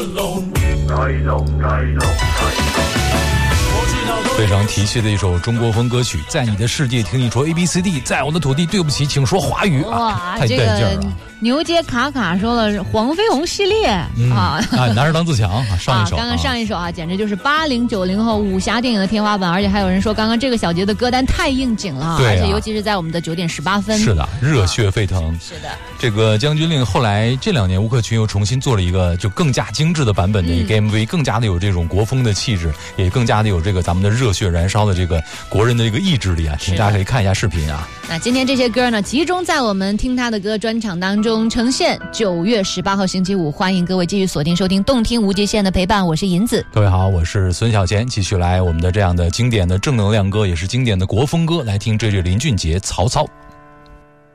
非常提气的一首中国风歌曲，在你的世界听你说 ABCD， 在我的土地对不起请说华语。 哇， 太带劲了。 牛街卡卡说了黄飞鸿系列拿着当自强上一首刚刚上一首简直就是80、90后武侠电影的天花板，而且还有人说刚刚这个小节的歌单太应景了，而且尤其是在我们的9点18分， 是的，热血沸腾。 是的， 这个将军令后来这2年吴克群又重新做了一个就更加精致的版本的一个 MV，更加的有这种国风的气质，也更加的有这个咱们的热血燃烧的这个国人的一个意志力请大家可以看一下视频那今天这些歌呢，集中在我们听他的歌专场当中呈现。9月18号星期五，欢迎各位继续锁定收听动听无极限的陪伴，我是银子。 各位好，我是孙小贤，继续来我们的这样的经典的正能量歌，也是经典的国风歌，来听这林俊杰曹操。